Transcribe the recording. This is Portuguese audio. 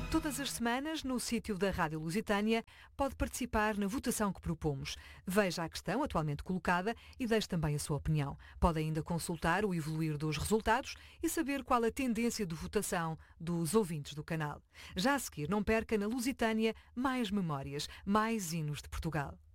Todas as semanas, no sítio da Rádio Lusitânia, pode participar na votação que propomos. Veja a questão atualmente colocada e deixe também a sua opinião. Pode ainda consultar o evoluir dos resultados e saber qual a tendência de votação dos ouvintes do canal. Já a seguir, não perca na Lusitânia mais memórias, mais hinos de Portugal.